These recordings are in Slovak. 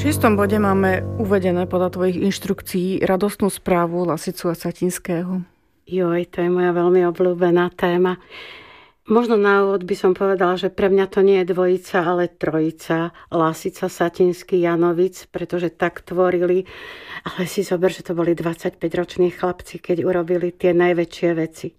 V 6. bode máme uvedené podľa tvojich inštrukcií radostnú správu Lasicu a Satinského. Joj, to je moja veľmi obľúbená téma. Možno na úvod by som povedala, že pre mňa to nie je dvojica, ale trojica. Lasica, Satinský, Janovic, pretože tak tvorili. Ale si zober, že to boli 25-roční chlapci, keď urobili tie najväčšie veci.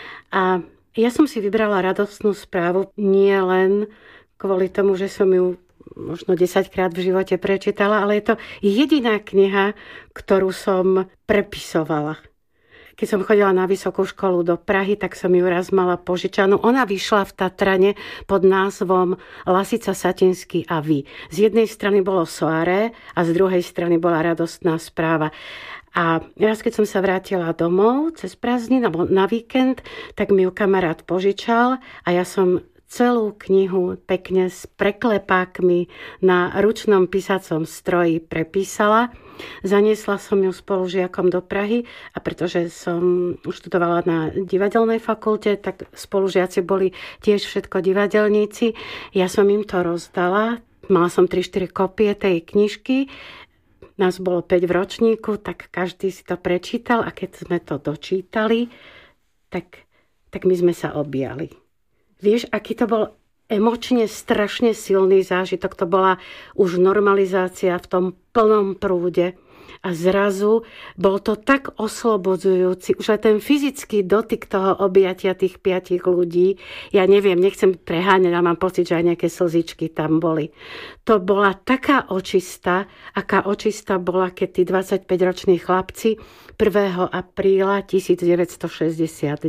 A ja som si vybrala radostnú správu nie len kvôli tomu, že som ju možno 10-krát v živote prečítala, ale je to jediná kniha, ktorú som prepisovala. Keď som chodila na vysokú školu do Prahy, tak som ju raz mala požičanú. Ona vyšla v Tatrane pod názvom Lasica, Satinský a vy. Z jednej strany bolo soaré a z druhej strany bola radostná správa. A raz, keď som sa vrátila domov cez prázdniny alebo na víkend, tak mi ju kamarát požičal a ja som celú knihu pekne s preklepákmi na ručnom písacom stroji prepísala. Zaniesla som ju spolužiakom do Prahy a pretože som študovala na divadelnej fakulte, tak spolužiaci boli tiež všetko divadelníci. Ja som im to rozdala. Mala som 3-4 kopie tej knižky. Nás bolo 5 v ročníku, tak každý si to prečítal a keď sme to dočítali, tak my sme sa objali. Vieš, aký to bol emočne strašne silný zážitok. To bola už normalizácia v tom plnom prúde. A zrazu bol to tak oslobodzujúci. Už aj ten fyzický dotyk toho objatia tých 5 ľudí. Ja neviem, nechcem preháňať, ale mám pocit, že aj nejaké slzičky tam boli. To bola taká očista, aká očista bola, keď tí 25-roční chlapci 1. apríla 1969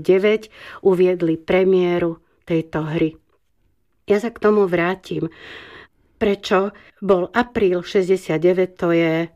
uviedli premiéru tejto hry. Ja sa k tomu vrátim. Prečo bol apríl 69, to je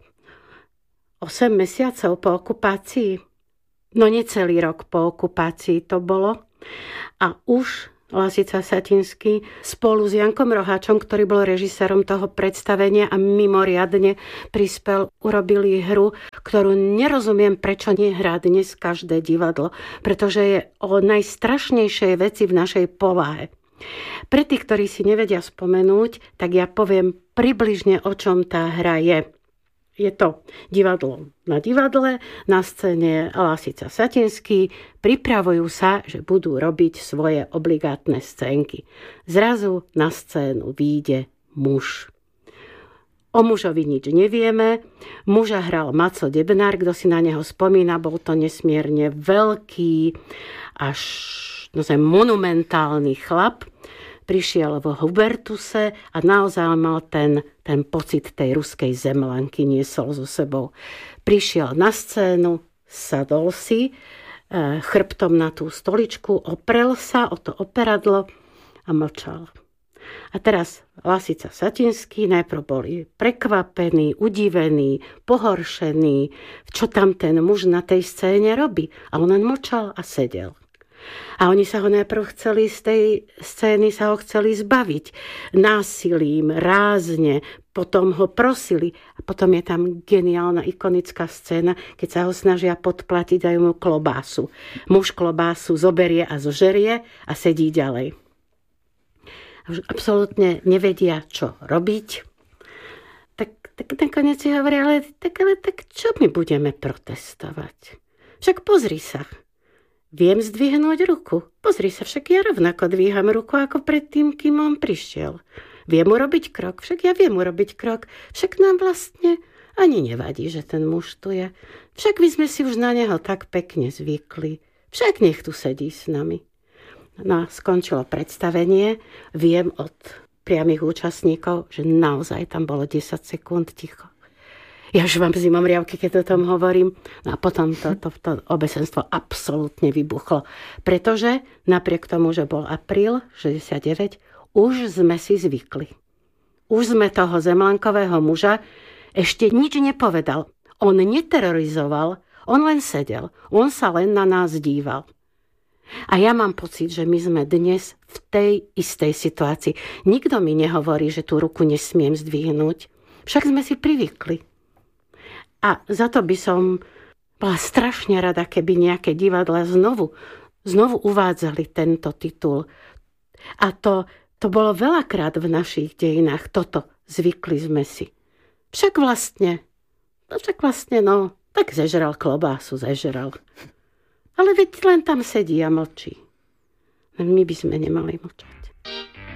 8 mesiacov po okupácii? No necelý rok po okupácii to bolo. A už Lasica, Satinský spolu s Jankom Roháčom, ktorý bol režisérom toho predstavenia a mimoriadne prispel, urobili hru, ktorú nerozumiem, prečo nehrá dnes každé divadlo, pretože je o najstrašnejšej veci v našej povahe. Pre tých, ktorí si nevedia spomenúť, tak ja poviem približne, o čom tá hra je. Je to divadlo na divadle, na scéne Lasica, Satinský, pripravujú sa, že budú robiť svoje obligátne scénky. Zrazu na scénu vyjde muž. O mužovi nič nevieme. Muža hral Maco Debnár, kto si na neho spomína, bol to nesmierne veľký, až monumentálny chlap. Prišiel v Hubertuse a naozaj mal ten pocit tej ruskej zemlanky, niesol so sebou. Prišiel na scénu, sadol si chrbtom na tú stoličku, oprel sa o to operadlo a mlčal. A teraz Lasica, Satinský najprv boli prekvapení, udivení, pohoršení, čo tam ten muž na tej scéne robí. A on len mlčal a sedel. A oni sa ho najprv chceli z tej scény zbaviť násilím, rázne, potom ho prosili. A potom je tam geniálna, ikonická scéna, keď sa ho snažia podplatiť, dajú mu klobásu. Muž klobásu zoberie a zožerie a sedí ďalej. Už absolútne nevedia, čo robiť. Tak nakoniec si hovoria, ale čo my budeme protestovať? Však pozri sa. Viem zdvihnúť ruku. Pozri sa, však ja rovnako dvíham ruku ako predtým, kým on prišiel. Viem urobiť krok, však ja viem urobiť krok. Však nám vlastne ani nevadí, že ten muž tu je. Však my sme si už na neho tak pekne zvykli. Však nech tu sedí s nami. No a skončilo predstavenie. Viem od priamých účastníkov, že naozaj tam bolo 10 sekúnd ticho. Ja už mám zimom riavky, keď o tom hovorím. No a potom to obecenstvo absolútne vybuchlo. Pretože napriek tomu, že bol apríl 69, už sme si zvykli. Už sme toho zemlankového muža ešte nič nepovedal. On neterorizoval, on len sedel. On sa len na nás díval. A ja mám pocit, že my sme dnes v tej istej situácii. Nikto mi nehovorí, že tú ruku nesmiem zdvihnúť. Však sme si privykli. A za to by som bola strašne rada, keby nejaké divadlá znovu uvádzali tento titul. A to bolo veľakrát v našich dejinách toto. Zvykli sme si. však vlastne, no, tak zežral klobásu, zežral. Ale veď len tam sedí a mlčí. My by sme nemali mlčať.